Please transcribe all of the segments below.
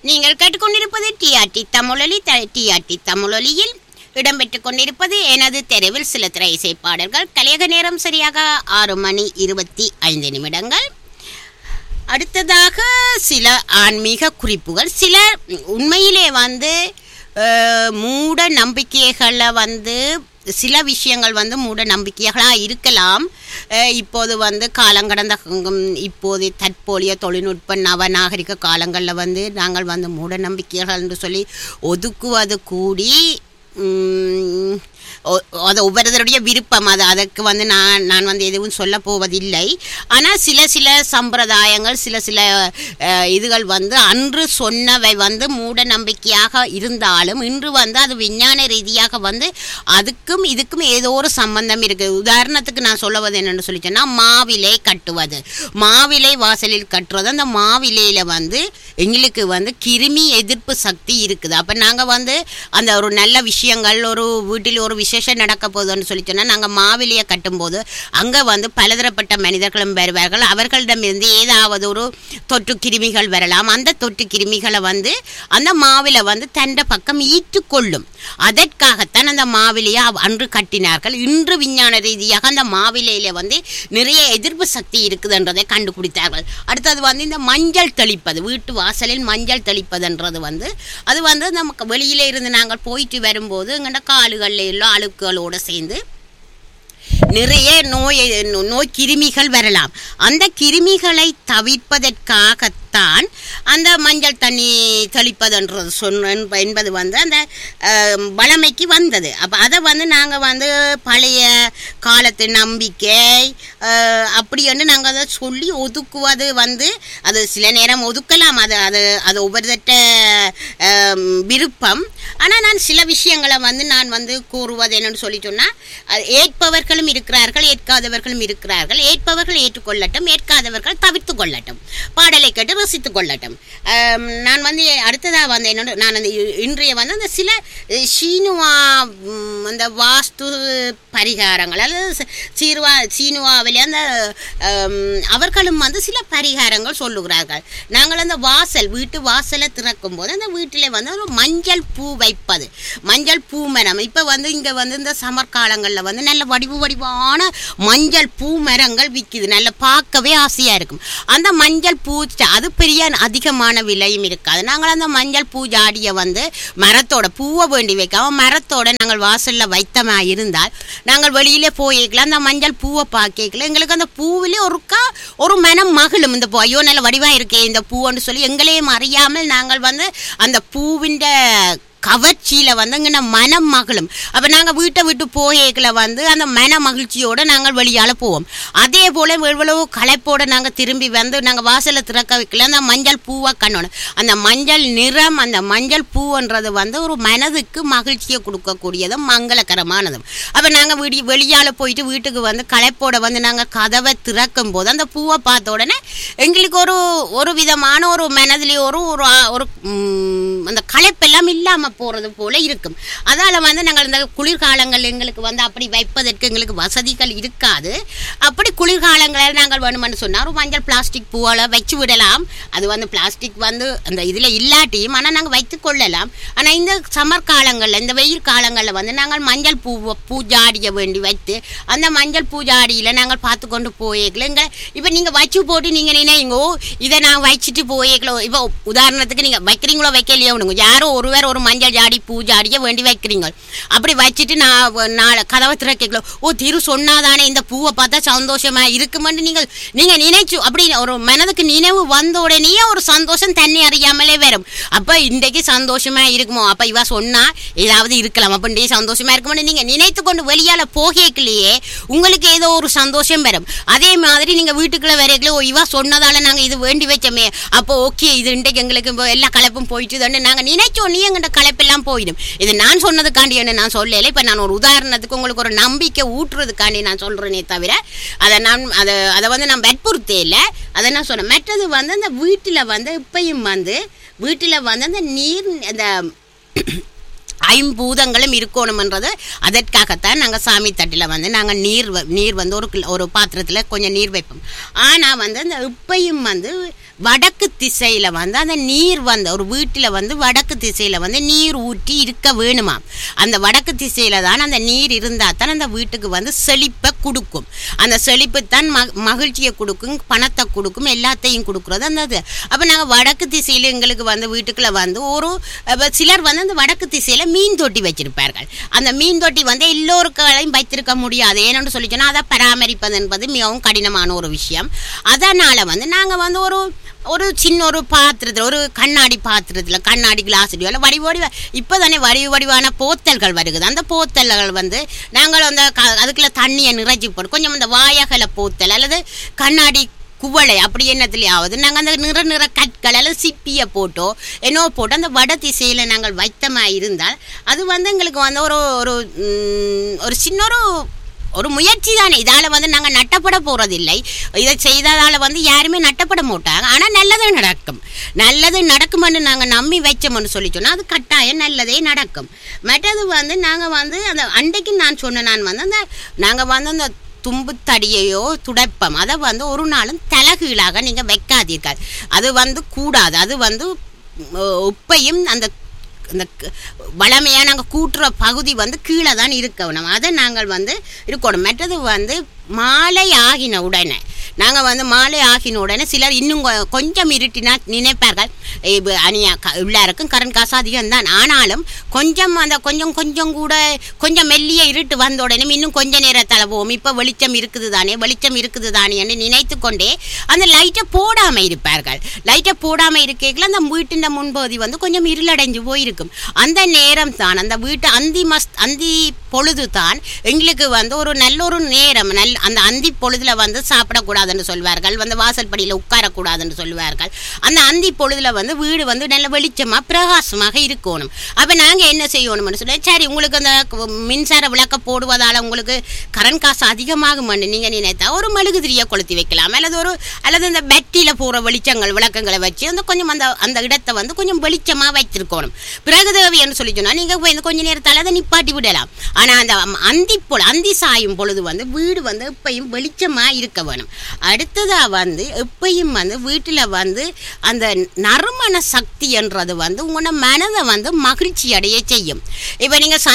நீங்கள் கேட்டுக்கொண்டிருப்பது டிஆர்டி தமிழொலி. டிஆர்டி தமிழொலியில் இடம்பெற்றுக் கொண்டிருப்பது எனது தெருவில் சில திரை இசை பாடல்கள். கலையக நேரம் சரியாக 6:25. அடுத்ததாக சில ஆன்மீக குறிப்புகள். சில உண்மையிலே மூட நம்பிக்கைகளை சில விஷயங்கள் மூட நம்பிக்கைகளாக இருக்கலாம். இப்போது காலங்கடந்த இப்போது தற்போதைய தொழில்நுட்ப நவநாகரிக காலங்களில் நாங்கள் மூட நம்பிக்கைகள் என்று சொல்லி ஒதுக்குவது கூடி அது ஒவ்வொருத்தருடைய விருப்பம். அதற்கு நான் எதுவும் சொல்ல போவதில்லை. ஆனால் சில சம்பிரதாயங்கள் சில இதுகள் அன்று சொன்னவை மூட நம்பிக்கையாக இருந்தாலும் இன்று அது விஞ்ஞான ரீதியாக அதுக்கும் இதுக்கும் ஏதோ ஒரு சம்பந்தம் இருக்குது. உதாரணத்துக்கு நான் சொல்லுவது என்னென்னு சொல்லிட்டேன்னா, மாவிலை கட்டுவது, மாவிலை வாசலில் கட்டுறது. அந்த மாவிலையில் எங்களுக்கு கிருமி எதிர்ப்பு சக்தி இருக்குது. அப்போ நாங்கள் அந்த ஒரு நல்ல விஷயங்கள் ஒரு வீட்டில் ஒரு விசேஷம் நடக்க போகுதுன்னு சொல்லிச்சோன்னா நாங்கள் மாவிலையை கட்டும்போது அங்கே பலதரப்பட்ட மனிதர்களும் வருவார்கள். அவர்களிடமிருந்து ஏதாவது ஒரு தொற்று கிருமிகள் வரலாம். அந்த தொற்று கிருமிகளை அந்த மாவில தண்ட பக்கம் ஈட்டுக்கொள்ளும். அதற்காகத்தான் அந்த மாவிலையை அன்று கட்டினார்கள். இன்று விஞ்ஞான ரீதியாக அந்த மாவிலையில நிறைய எதிர்ப்பு சக்தி இருக்குதுன்றதை கண்டுபிடித்தார்கள். அடுத்தது இந்த மஞ்சள் தெளிப்பது, வீட்டு வாசலில் மஞ்சள் தெளிப்பதுன்றது அது நமக்கு வெளியில இருந்து நாங்கள் போயிட்டு வரும்போது எங்கள்ட காலுகளில் எல்லாம் அழுக்குகளோடு சேர்ந்து நிறைய நோய் கிருமிகள் வரலாம். அந்த கிருமிகளை தவிர்ப்பதற்காகத்தான் அந்த மஞ்சள் தண்ணி தெளிப்பதுன்றது என்பது அந்த வளமைக்கு வந்தது. அப்போ அதை நாங்கள் பழைய காலத்து நம்பிக்கை அப்படி நாங்கள் அதை சொல்லி ஒதுக்குவது அது சில நேரம் ஒதுக்கலாம். அது ஒவ்வொருத்த விருப்பம். ஆனால் நான் சில விஷயங்களை நான் கூறுவது என்னன்னு சொல்லி சொன்னால், ஏற்பவர்களும் இருக்கிறார்கள், ஏற்காதவர்களும் இருக்கிறார்கள். ஏற்பவர்கள் ஏற்றுக்கொள்ளட்டும், ஏற்காதவர்கள் தவிர்த்து கொள்ளட்டும், பாடலை கேட்டு ரசித்துக் கொள்ளட்டும். நான் அடுத்ததாக என்னோட நான் இன்றைய அந்த சில சீனுவா அந்த வாஸ்து பரிகாரங்கள் அல்லது சீனுவாவிலே அந்த அவர்களும் சில பரிகாரங்கள் சொல்லுகிறார்கள். நாங்கள் அந்த வீட்டு வாசலை திறக்கும் போது அந்த வீட்டிலே ஒரு மஞ்சள் பூ வைப்பது, மஞ்சள் பூ மரம். இப்போ இங்கே இந்த சம்மர் காலங்களில் நல்ல வடிவான மஞ்சள் பூ மரங்கள் விற்கிது. நல்ல பார்க்கவே ஆசையாக இருக்கும். அந்த மஞ்சள் பூ அது பெரிய அதிகமான விலையும் இருக்காது. நாங்கள் அந்த மஞ்சள் பூ ஜாடியை மரத்தோட பூவை வேண்டி வைக்காம மரத்தோட நாங்கள் வாசலில் வைத்தமா இருந்தால் நாங்கள் வெளியிலே போய்க்கலாம். அந்த மஞ்சள் பூவை பார்க்கல எங்களுக்கு அந்த பூவிலே ஒரு மனம் மகிழும். இந்த பூ ஐயோ நல்ல வடிவாக இருக்கே இந்த பூன்னு சொல்லி எங்களையும் அறியாமல் நாங்கள் அந்த பூவின் கவர்ச்சியில் இங்கே மனம் மகிழும். அப்போ நாங்கள் வீட்டை விட்டு போய்க்கல அந்த மன மகிழ்ச்சியோடு நாங்கள் வெளியால் போவோம். அதே போல் எவ்வளவு களைப்போடு நாங்கள் திரும்பி நாங்கள் வாசலை திறக்க வைக்கல அந்த மஞ்சள் பூவை கண்ணணும். அந்த மஞ்சள் நிறம், அந்த மஞ்சள் பூன்றது ஒரு மனதுக்கு மகிழ்ச்சியை கொடுக்கக்கூடியதும் மங்களகரமானதும். அப்போ நாங்கள் வெளியால் போயிட்டு வீட்டுக்கு களைப்போட நாங்கள் கதவை திறக்கும் போது அந்த பூவை பார்த்த உடனே எங்களுக்கு ஒரு விதமான ஒரு மனதிலே ஒரு அந்த களைப்பெல்லாம் இல்லாமல் போகிறது போல இருக்கும். அதால் நாங்கள் இந்த குளிர்காலங்கள் எங்களுக்கு அப்படி வைப்பதற்கு எங்களுக்கு வசதிகள் இருக்காது. அப்படி குளிர்காலங்களில் நாங்கள் வேணுமென்னு சொன்னால் ஒரு மஞ்சள் பிளாஸ்டிக் பூவால் வச்சு விடலாம். அது பிளாஸ்டிக் அந்த இதில் இல்லாட்டியும் ஆனால் நாங்கள் வைத்து கொள்ளலாம். ஆனால் இந்த சம்மர் காலங்களில் இந்த வெயில் காலங்களில் நாங்கள் மஞ்சள் பூஜாடியை வேண்டி வைத்து அந்த மஞ்சள் பூஜாடியில் நாங்கள் பார்த்து கொண்டு போய்க்கல. இப்போ நீங்கள் வச்சு போட்டு நீங்கள் நினைங்கோ இதை நான் வச்சுட்டு போய்க்கலோ. இப்போ உதாரணத்துக்கு நீங்கள் வைக்கிறீங்களோ வைக்கலையோ யாரோ ஒருவர் ஒரு மஞ்சள் ஜாடி பூஜாடியை வேண்டி வைக்கிறீங்க. அப்படி வச்சுட்டு நான் கதவை திறக்கல திரு சொன்னாதானே இந்த பூவை பார்த்தா சந்தோஷமா இருக்குமென்று நீங்கள் நினைச்சு அப்படி ஒரு மனதுக்கு நினைவு வந்த உடனே ஒரு சந்தோஷம் தண்ணி அறியாமலே வரும். அப்போ இன்றைக்கு சந்தோஷமா இருக்குமோ, அப்போ இவ சொன்னா ஏதாவது இருக்கலாம் அப்படின்ட்டு சந்தோஷமா இருக்குமென்னு நீங்கள் நினைத்து கொண்டு வெளியால் போகலையே உங்களுக்கு ஏதோ ஒரு சந்தோஷம் வரும். அதே மாதிரி நீங்கள் வீட்டுக்குள்ள வரைக்கல இவ சொன்னதால நாங்கள் இது வேண்டி வச்சோமே, அப்போ ஓகே இது இன்றைக்கு எங்களுக்கு எல்லா களைப்பும் போயிட்டு நாங்கள் நினைச்சோன்னே எங்கள்கிட்ட களைப்பெல்லாம் போயிடும். இது நான் சொன்னதுக்காண்டி என்ன நான் சொல்லலை. இப்போ நான் ஒரு உதாரணத்துக்கு உங்களுக்கு ஒரு நம்பிக்கை ஊற்றுறதுக்காண்டி நான் சொல்கிறேனே தவிர அதை நான் வற்புறுத்தே இல்லை. அதை நான் சொன்னேன். மற்றது அந்த வீட்டில் இப்பையும் வீட்டில் அந்த நீர் அந்த ஐம்பூதங்களும் இருக்கணும்ன்றது அதற்காகத்தான் நாங்கள் சாமி தட்டில் வந்து நாங்கள் நீர் வந்து ஒரு பாத்திரத்தில் கொஞ்சம் நீர் வைப்போம். ஆனால் வந்து அந்த இப்பையும் வந்து வடக்கு திசையில் வந்து அந்த நீர் வந்து ஒரு வீட்டில் வந்து வடக்கு திசையில் வந்து நீர் ஊற்றி இருக்க வேணுமா. அந்த வடக்கு திசையில் தான் அந்த நீர் இருந்தால் தான் அந்த வீட்டுக்கு வந்து செழிப்பை கொடுக்கும். அந்த செழிப்பு தான் மகிழ்ச்சியை கொடுக்கும், பணத்தை கொடுக்கும், எல்லாத்தையும் கொடுக்குறது அந்த இது. அப்போ நாங்கள் வடக்கு திசையில் எங்களுக்கு வந்து வீட்டுக்குள்ளே வந்து ஒரு சிலர் வந்து அந்த வடக்கு திசையில் மீன் தொட்டி வச்சிருப்பார்கள். அந்த மீன் தொட்டி வந்து எல்லோருக்கையும் வைத்திருக்க முடியாது. ஏன்னு சொல்லி சொன்னால் அதை பராமரிப்பது என்பது மிகவும் கடினமான ஒரு விஷயம். அதனால் வந்து நாங்கள் வந்து ஒரு சின்ன ஒரு பாத்திரத்தில், ஒரு கண்ணாடி பாத்திரத்தில், கண்ணாடி கிளாஸ்லையோ வடிவோடி இப்போ தானே வடிவான போத்தல்கள் வருகுது. அந்த போத்தல்கள் வந்து நாங்கள் அந்த அதுக்குள்ள தண்ணியை நிறைச்சி போட்டு கொஞ்சம் அந்த வாயகல போத்தல் அல்லது கண்ணாடி குவளை அப்படி என்னத்துலையாவது நாங்கள் அந்த நிற கற்கள் அல்லது சிப்பியை போட்டோ என்னோ போட்டு அந்த வட திசையில் நாங்கள் வைத்தமாக இருந்தால் அது வந்து எங்களுக்கு வந்து ஒரு சின்ன ஒரு முயற்சி தானே. இதால் வந்து நாங்கள் நட்டப்பட போகிறதில்லை. இதை செய்ததால் வந்து யாருமே நட்டப்பட மாட்டாங்க. ஆனால் நல்லது நடக்கும்னு நாங்கள் நம்பி வச்சோம்னு சொல்லி சொன்னால் அது கட்டாயம் நல்லதே நடக்கும். மற்றது வந்து நாங்கள் வந்து அந்த அன்றைக்கு நான் வந்து நாங்கள் வந்து அந்த தும்பு தடியையோ துடைப்பம் அதை வந்து ஒரு நாளும் தலகீழாக நீங்கள் வைக்காதீர்கள். அது வந்து கூடாது. அது வந்து உப்பையும் அந்த வளமையாக நாங்கள் கூட்டுற பகுதி வந்து கீழே தான் இருக்கணும். அதை நாங்கள் வந்து இருக்கணும். மற்றது வந்து மாலை ஆகின உடனே சிலர் இன்னும் கொஞ்சம் இருட்டினா நினைப்பார்கள் எல்லாருக்கும் கரண்ட் காசு அதிகம் தான். ஆனாலும் கொஞ்சம் அந்த கொஞ்சம் கூட கொஞ்சம் மெல்லிய இருட்டு வந்த உடனே இன்னும் கொஞ்ச நேரத்தில் போவோம், இப்போ வெளிச்சம் இருக்குது தானே என்று நினைத்து கொண்டே அந்த லைட்டை போடாமல் இருப்பார்கள். லைட்டை போடாமல் இருக்கைகள் அந்த வீட்டின் முன்பகுதி வந்து கொஞ்சம் இருளடைஞ்சு போயிருக்கும். அந்த நேரம் தான் அந்த வீட்டு அந்தி பொழுது தான் எங்களுக்கு வந்து ஒரு நல்ல ஒரு நேரம். அந்த அந்தி பொழுதுல வந்து சாப்பிடக்கூடாதுன்னு சொல்வார்கள், வந்து வாசல்படியில் உட்காரக்கூடாதுன்னு சொல்வார்கள். அந்த அந்தி பொழுதுல வந்து வீடு வந்து நல்ல வெளிச்சமாக பிரகாசமாக இருக்கணும். அப்போ நாங்கள் என்ன செய்யணும்னு சொல்லி, சரி உங்களுக்கு அந்த மின்சார விளக்க போடுவதால் உங்களுக்கு கரண்ட் காசு அதிகமாகும்னு நீங்கள் நினைத்தா ஒரு மெழுகுதிரியை கொளுத்தி வைக்கலாம். அல்லது இந்த பேட்டரியில் போகிற விளக்கங்களை வச்சு அந்த கொஞ்சம் அந்த இடத்தை வந்து கொஞ்சம் வெளிச்சமாக வைத்திருக்கணும். பிறகு தேவைன்னு சொல்லி சொன்னால் நீங்கள் கொஞ்சம் நேரத்தால் அதை நிப்பாட்டி விடலாம். ஆனால் அந்த அந்தி சாயும் பொழுது வந்து வீடு வந்து எப்பையும் வெளிச்சமாக இருக்க வேணும். அடுத்ததாக வந்து எப்பையும் வந்து வீட்டில் வந்து அந்த நறுமண சக்தி என்றது வந்து உங்களோட மனதை வந்து மகிழ்ச்சி அடைய செய்யும். இப்போ நீங்கள்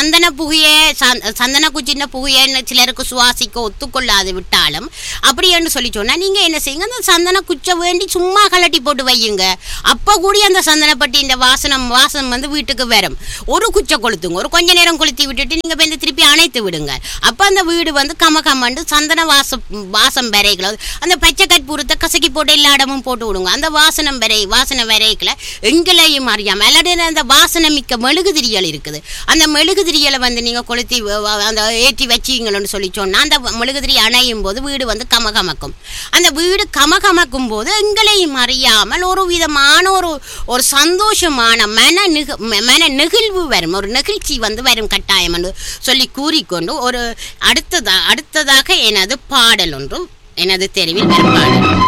சந்தன குச்சின்ன புகையை சிலருக்கு சுவாசிக்க ஒத்துக்கொள்ளாது விட்டாலும் அப்படி என்று சொல்லி சொன்னால் நீங்கள் என்ன செய்யுங்க, அந்த சந்தன குச்சை வேண்டி சும்மா கலட்டி போட்டு வையுங்க. அப்போ கூடி அந்த சந்தனப்பட்டி இந்த வாசனம் வந்து வீட்டுக்கு வரும். ஒரு குச்சை கொளுத்துங்க, ஒரு கொஞ்ச நேரம் கொளுத்தி விட்டுட்டு நீங்கள் வந்து திருப்பி அணைத்து விடுங்க. அப்போ அந்த வீடு வந்து கமகமண்டு சந்தன வாசம் வரைகளை அந்த பச்சை கற்பூரத்தை கசக்கி போட்டு எல்லா இடமும் போட்டு விடுங்க. அந்த வாசனை வரைகளை எங்களையும் அறியாமல் அல்லது அந்த வாசனை மிக்க மெழுகுதிரியல் இருக்குது. அந்த மெழுகுதிரியலை வந்து நீங்கள் கொளுத்தி அந்த ஏற்றி வச்சிங்கன்னு சொல்லி சொன்னால் அந்த மெழுகுதிரி அணையும் போது வீடு வந்து கமகமக்கும். அந்த வீடு கமகமக்கும் போது எங்களையும் அறியாமல் ஒரு விதமான ஒரு சந்தோஷமான மன நெகிழ்வு வரும், ஒரு நெகிழ்ச்சி வந்து வரும் கட்டாயம் என்று சொல்லி கூறிக்கொண்டு ஒரு அடுத்ததாக எனது பாடல் ஒன்று எனது தெருவில் வரும் பாடல்.